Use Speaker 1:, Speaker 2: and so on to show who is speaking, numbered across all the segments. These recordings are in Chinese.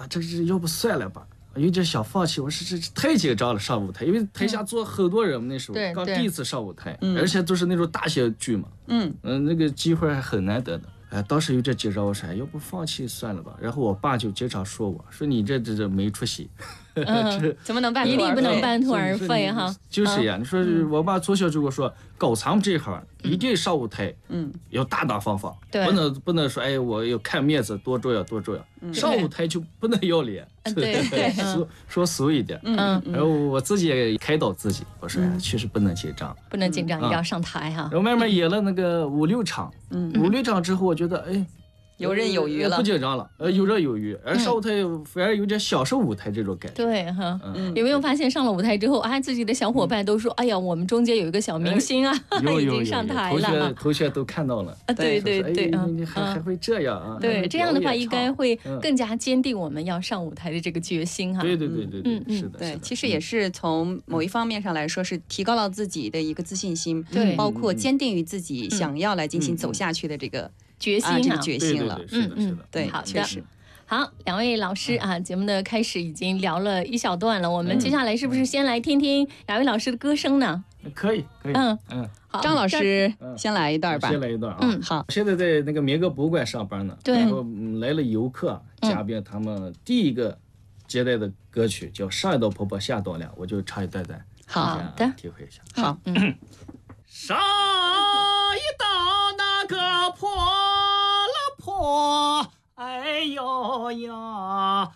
Speaker 1: 这要不算了吧，有点想放弃。我说这太紧张了，上舞台，因为台下坐很多人，那时候刚第一次上舞台，而且都是那种大型剧嘛，那个机会还很难得的。当时有点紧张，我说要不放弃算了吧。然后我爸就经常说我说你这没出息，
Speaker 2: 怎么能半途而废？
Speaker 3: 一定不能半途而废哈。
Speaker 1: 就是呀，你说我爸从小就跟我说，搞咱们这行一定上舞台，要大大方方，不能说哎我要看面子多重要多重要，上舞台就不能要脸，
Speaker 3: 对，
Speaker 1: 说俗一点，然后我自己也开导自己，我说确实不能紧张，
Speaker 3: 不能紧张，一定要上台哈。
Speaker 1: 然后慢慢演了那个5-6场，5-6场之后，我觉得哎。
Speaker 2: 游刃有余了，
Speaker 1: 不紧张了，游刃有余，而上舞台反而有点享受舞台这种感觉。
Speaker 3: 对哈，有没有发现上了舞台之后，自己的小伙伴都说，哎呀，我们中间有一个小明星啊，已经上台了，
Speaker 1: 同学都看到了。
Speaker 3: 对，
Speaker 1: 你还会这样啊？
Speaker 3: 对，这样的话应该会更加坚定我们要上舞台的这个决心哈。
Speaker 1: 对，是的。
Speaker 2: 对，其实也是从某一方面上来说，是提高了自己的一个自信心，
Speaker 3: 对，
Speaker 2: 包括坚定于自己想要来进行走下去的这个。
Speaker 3: 决心
Speaker 2: 这个决心了，
Speaker 1: 是的，
Speaker 2: 对，
Speaker 3: 好
Speaker 2: 确实。
Speaker 3: 好，2位老师节目的开始已经聊了一小段了，我们接下来是不是先来听听2位老师的歌声呢？
Speaker 1: 可以，
Speaker 2: 好，张老师先来一段吧。
Speaker 1: 先来一段啊。
Speaker 2: 好。
Speaker 1: 现在在那个民歌博物馆上班呢，然后来了游客嘉宾，他们第一个接待的歌曲叫《上一道婆婆下道凉》，我就唱一段，
Speaker 3: 好的，
Speaker 1: 体会一下。
Speaker 2: 好，
Speaker 1: 上一道那个婆了婆，哎呦呀，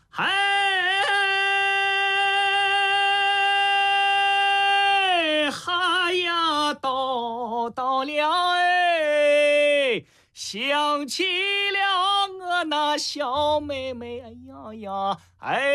Speaker 1: 哈呀到了哎，想起了我那小妹妹，哎呀呀，哎。